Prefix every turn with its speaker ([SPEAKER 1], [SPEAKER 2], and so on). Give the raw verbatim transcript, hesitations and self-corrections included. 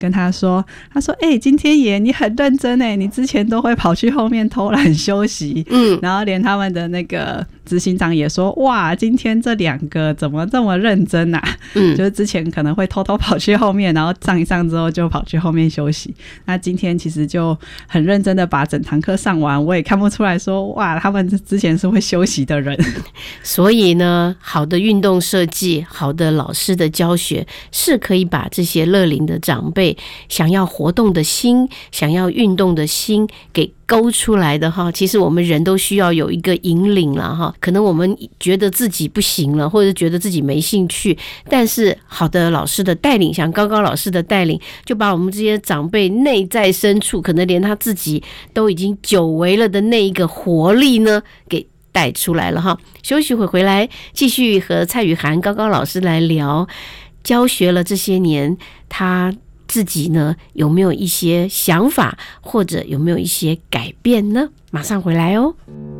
[SPEAKER 1] 跟他说，他说哎、欸，今天爷你很认真哎，你之前都会跑去后面偷懒休息，嗯，然后连他们的那个执行长也说，哇，今天这两个怎么这么认真啊？嗯，就是之前可能会偷偷跑去后面，然后上一上之后就跑去后面休息，那今天其实就很认真的把整堂课上完，我也看不出来说，哇，他们之前是会休息的人。
[SPEAKER 2] 所以呢，好的运动设计，好的老师的教学，是可以把这些乐龄的长辈想要活动的心，想要运动的心给勾出来的哈。其实我们人都需要有一个引领了哈，可能我们觉得自己不行了，或者觉得自己没兴趣，但是好的老师的带领，像高高老师的带领，就把我们这些长辈内在深处，可能连他自己都已经久违了的那一个活力呢，给带出来了哈。休息会回来，继续和蔡宇涵高高老师来聊教学了这些年，他自己呢有没有一些想法，或者有没有一些改变呢？马上回来哦。